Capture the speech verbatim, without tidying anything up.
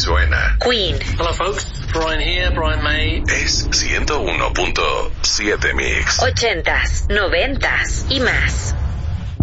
suena. Queen. Hello folks, Brian here, Brian May. Es ciento uno punto siete Mix. Ochentas, noventas y más.